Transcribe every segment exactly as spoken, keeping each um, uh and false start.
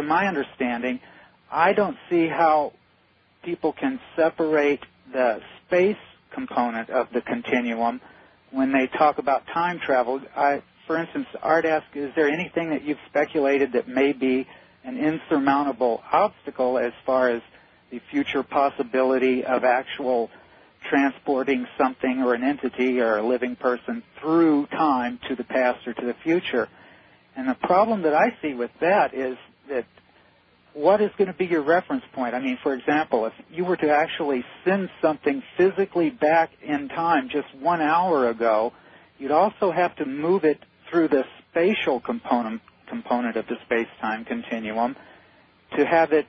my understanding, I don't see how people can separate the space component of the continuum when they talk about time travel. I, for instance, Art asked, is there anything that you've speculated that may be an insurmountable obstacle as far as the future possibility of actual transporting something or an entity or a living person through time to the past or to the future? And the problem that I see with that is that what is going to be your reference point? I mean, for example, if you were to actually send something physically back in time just one hour ago, you'd also have to move it through the spatial component component of the space-time continuum to have it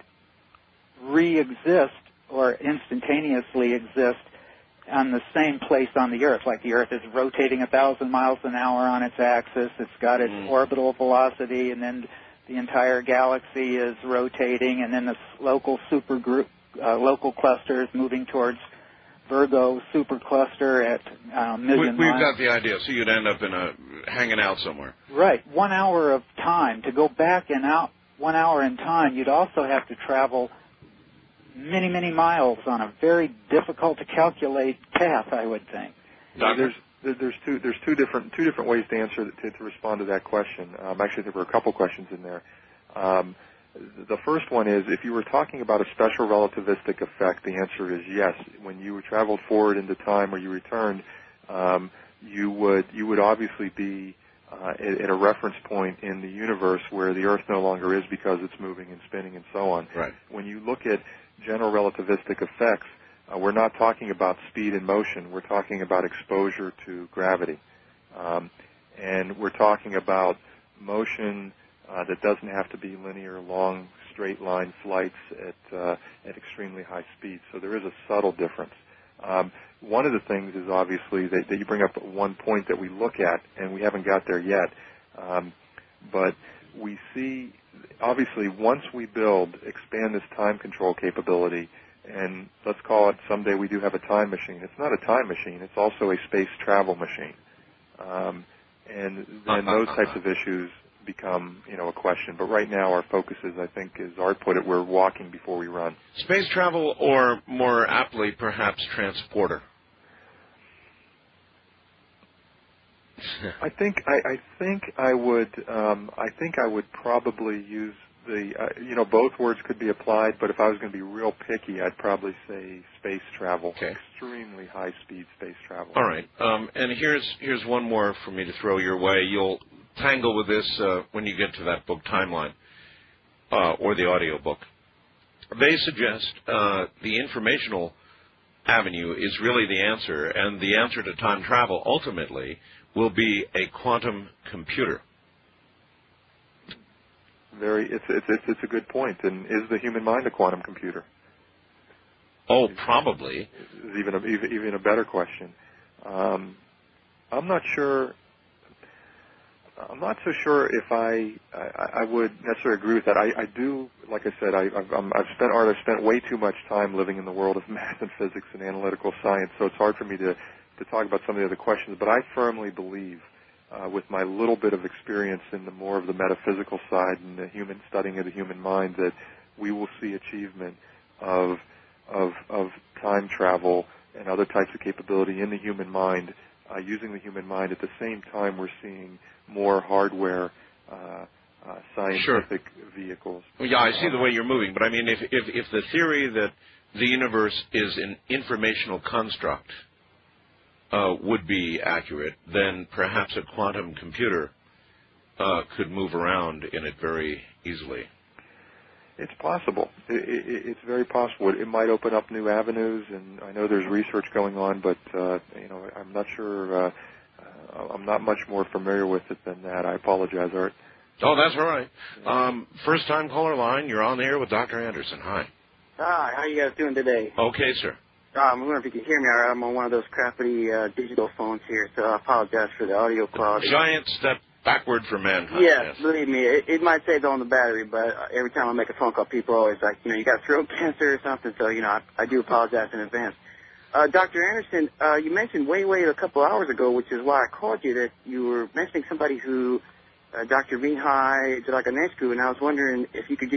re-exist or instantaneously exist on the same place on the Earth. Like the Earth is rotating a thousand miles an hour on its axis. It's got its mm. orbital velocity, and then the entire galaxy is rotating, and then the local supergroup, uh, local cluster is moving towards Virgo supercluster at uh, a million we, We've miles. got the idea. So you'd end up in a hanging out somewhere. Right. One hour of time. To go back and out one hour in time, you'd also have to travel many, many miles on a very difficult to calculate path, I would think. Doctor? There's there's two there's two different two different ways to answer to, to respond to that question. Um, actually, there were a couple questions in there. Um, the first one is, if you were talking about a special relativistic effect, the answer is yes. When you traveled forward into time or you returned, um, you would you would obviously be uh, at, at a reference point in the universe where the Earth no longer is because it's moving and spinning and so on. Right. When you look at general relativistic effects, Uh, we're not talking about speed and motion. We're talking about exposure to gravity. Um, and we're talking about motion uh, that doesn't have to be linear, long, straight line flights at, uh, at extremely high speed. So there is a subtle difference. Um, one of the things is obviously that, that you bring up one point that we look at, and we haven't got there yet. Um, but we see, obviously, once we build, expand this time control capability, and let's call it someday we do have a time machine. It's not a time machine. It's also a space travel machine. Um, and then those types of issues become, you know, a question. But right now our focus is, I think, as Art put it, we're walking before we run. Space travel, or more aptly, perhaps transporter? I think I, I think I would um, I think I would probably use the uh, you know, both words could be applied, but if I was going to be real picky, I'd probably say space travel. Okay. Extremely high speed space travel. All right. Um, and here's here's one more for me to throw your way. You'll tangle with this uh, when you get to that book, Timeline, uh, or the audio book. They suggest uh, the informational avenue is really the answer, and the answer to time travel ultimately will be a quantum computer. Very, it's, it's it's it's a good point. And is the human mind a quantum computer? Oh, probably. Is even a, even even a better question. Um, I'm not sure. I'm not so sure if I I, I would necessarily agree with that. I, I do, like I said, I, I've, I'm, I've spent art. I've spent way too much time living in the world of math and physics and analytical science, so it's hard for me to to talk about some of the other questions. But I firmly believe, Uh, with my little bit of experience in the more of the metaphysical side and the human studying of the human mind, that we will see achievement of of of time travel and other types of capability in the human mind, uh, using the human mind. At the same time, we're seeing more hardware, uh, uh, scientific sure. vehicles. Well, yeah, I see the way you're moving, but I mean, if if, if the theory that the universe is an informational construct Uh, would be accurate, then perhaps a quantum computer uh, could move around in it very easily. It's possible. It, it, it's very possible. It might open up new avenues, and I know there's research going on, but uh, you know, I'm not sure. Uh, uh, I'm not much more familiar with it than that. I apologize, Art. Oh, that's all right. Um, first-time caller line. You're on the air with Doctor Anderson. Hi. Hi. How you guys doing today? Okay, sir. Um, I'm wondering if you can hear me. I'm on one of those crappy uh, digital phones here, so I apologize for the audio quality. Giant step backward for mankind. Yes, yes. Believe me, it, it might save on the battery, but every time I make a phone call, people are always like, you know, you got throat cancer or something, so, you know, I, I do apologize in advance. Uh, Doctor Anderson, uh, you mentioned way, way a couple hours ago, which is why I called you, that you were mentioning somebody who, uh, Doctor Mihai Jelaganescu, and I was wondering if you could give